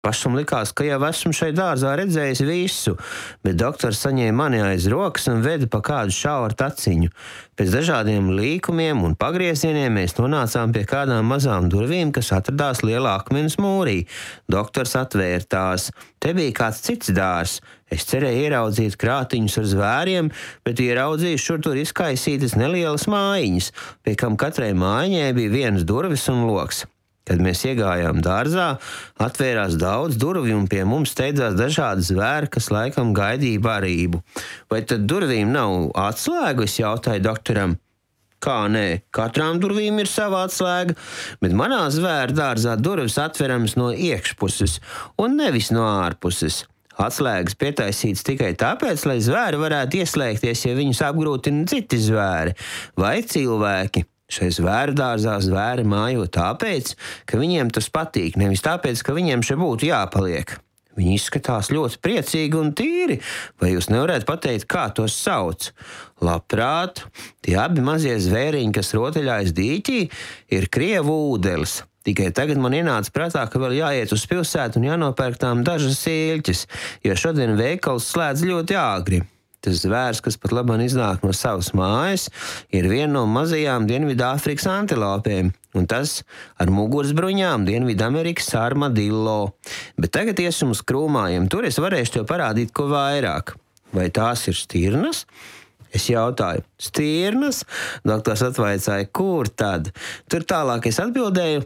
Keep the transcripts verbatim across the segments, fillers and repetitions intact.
Pašam likās, ka jau esmu šeit dārzā redzējis visu, bet doktors saņēma mani aiz rokas un veda pa kādu šauru taciņu. Pēc dažādiem līkumiem un pagriezieniem mēs nonācām pie kādām mazām durvīm, kas atradās lielā akmens mūrī. Doktors atvēra tās. Te bija kāds cits dārs. Es cerēju ieraudzīt krātiņus ar zvēriem, bet ieraudzīju šur tur izkaisītas nelielas mājiņas, pie kam katrai mājiņai bija vienas durvis un loks. Kad mēs iegājām dārzā, atvērās daudz durvju un pie mums steidzās dažādi zvēri, kas laikam gaidīja barību. Vai tad durvīm nav atslēgu, es jautāju doktoram. Kā nē, katrām durvīm ir sava atslēga, bet manā zvēru dārzā durvis atveramas no iekšpuses un nevis no ārpuses. Atslēgas pietaisītas tikai tāpēc, lai zvēri varētu ieslēgties, ja viņus apgrūtina citi zvēri vai cilvēki. Šai zvēru dārzā zvēri mājo tāpēc, ka viņiem tas patīk, nevis tāpēc, ka viņiem šeit būtu jāpaliek. Viņi izskatās ļoti priecīgi un tīri, vai jūs nevarētu pateikt, kā tos sauc? Labprāt, tie abi mazie zvēriņi, kas rotaļājas dīķī, ir krievu ūdeles. Tikai tagad man ienāca prātā, ka vēl jāiet uz pilsētu un jānopērk tām dažas sīļķes, jo šodien veikals slēdz ļoti āgri. Tas zvērs, kas pat labāk iznāk no savas mājas, ir viena no mazajām Dienvidāfrikas antilopēm, un tas ar mugursbruņām Dienvidamerikas armadillo. Bet tagad iesim uz krūmājiem, tur es varēšu tev parādīt ko vairāk. Vai tās ir stirnas? Es jautāju, stirnas? Doktors atvaicāja, kur tad? Tur tālāk es atbildēju,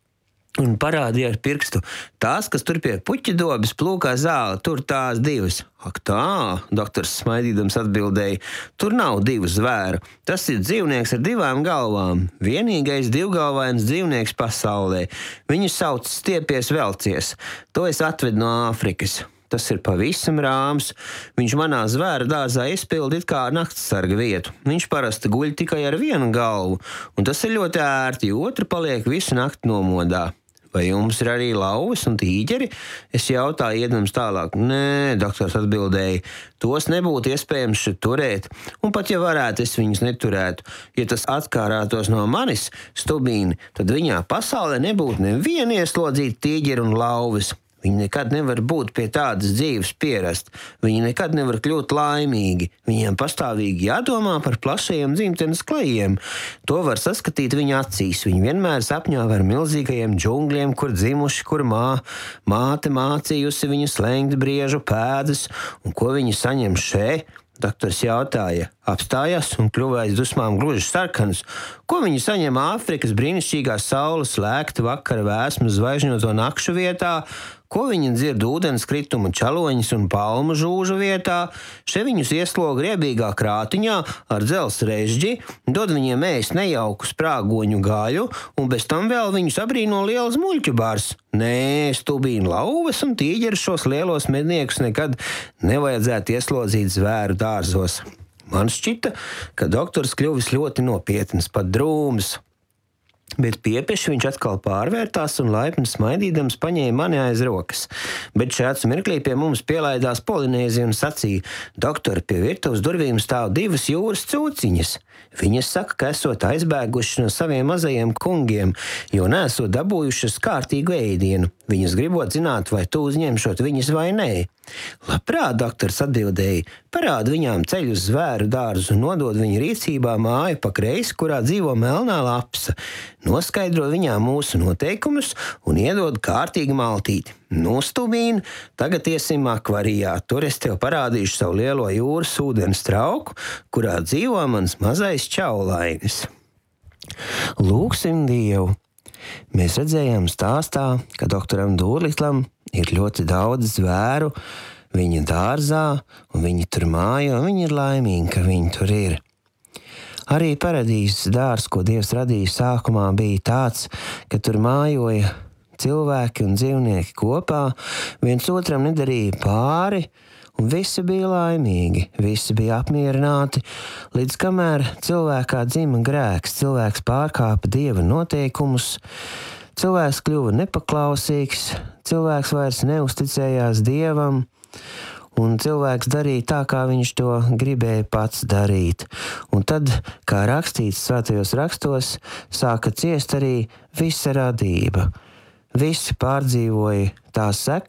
un parādīja ar pirkstu. Tās, kas tur pie puķidobes plūkā zāle, tur tās divas. Ak tā, doktors smaidīdams atbildēja, tur nav divu zvēru. Tas ir dzīvnieks ar divām galvām. Vienīgais divgalvains dzīvnieks pasaulē. Viņu sauc stiepies velcies. To es atvedu no Āfrikas. Tas ir pavisam rāms. Viņš manā zvēra dārzā izpilda it kā naktsarga vietu. Viņš parasti guļ tikai ar vienu galvu, un tas ir ļoti ērti, jo otra paliek visu nakti nomodā. Vai jums ir arī lauvas un tīģeri? Es jautāju, iedams tālāk. Nē, doktors atbildēja, tos nebūtu iespējams šeit turēt, un pat ja varētu, es viņus neturētu. Ja tas atkārātos no manis, stubīni, tad viņā pasaulē nebūtu neviena ieslodzīta tīģeri un lauvas. Viņi nekad nevar būt pie tādas dzīves pierast. Viņi nekad nevar kļūt laimīgi. Viņiem pastāvīgi jādomā par plašajiem dzimtenes klajiem. To var saskatīt viņa acīs. Viņi vienmēr sapņo ar milzīgajiem džungļiem, kur dzimuši, kur mā, māte mācījusi viņu slēgt briežu pēdas, un ko viņi saņem šeit. Doktors jautāja, apstājās un kļuva aiz dusmām gluži sarkanas. Ko viņi saņem Āfrikas brīnišķīgā saules slēgta vakara vēsmas zvaigžņoto nakšu vietā? Ko viņi dzird ūdens kritumu čaloņas un palmu žūžu vietā? Še viņus iesloga riebīgā krātiņā ar dzels režģi, dod viņiem ēst nejauku sprāgoņu gaļu, un bez tam vēl viņus abrīno liels muļķu bars. Nē, stubīni lauvas un tīģeri šos lielos medniekus nekad nevajadzētu ieslodzīt zvēru dārzos. Man šķita, ka doktors kļuvis ļoti nopietns, pat drūms. Bet piepeši viņš atkal pārvērtās un laipni smaidīdams paņēma mani aiz rokas. Bet šāds mirklī pie mums pielaidās Polinēzija un sacīja, doktori, pie virtuves durvīm stāv divas jūras cūciņas. Viņas saka, ka esot aizbēgušas no saviem mazajiem kungiem, jo nesot dabūjušas kārtīgu ēdienu. Viņas gribot zināt, vai tu uzņemšot viņas vai nē. Labprāt, doktors atbildēja, parāda viņām ceļu uz zvēru dārzu un nodod viņu rīcībā māju pa kreisi, kurā dzīvo melnā lapsa. Noskaidro viņām mūsu noteikumus un iedod kārtīgi maltīti. Nu, stubīni, tagad iesim akvarijā. Tur es tev parādīšu savu lielo jūras ūdens trauku, kurā dzīvo mans mazais čaulainis. Lūksim Dievu. Mēs redzējām stāstā, ka doktoram Dūrlitlam ir ļoti daudz zvēru viņa dārzā, un viņi tur mājo, un viņi ir laimīgi, ka viņi tur ir. Arī paradīzes dārs, ko Dievs radīja sākumā, bija tāds, ka tur mājoja cilvēki un dzīvnieki kopā, viens otram nedarīja pāri, un visi bija laimīgi, visi bija apmierināti, līdz kamēr cilvēkā dzima grēks, cilvēks pārkāpa Dieva noteikumus, cilvēks kļuva nepaklausīgs, cilvēks vairs neusticējās Dievam, un cilvēks darīja tā, kā viņš to gribēja pats darīt. Un tad, kā rakstīts svētajos rakstos, sāka ciest arī visa radība. Visi pārdzīvoja tā sekas.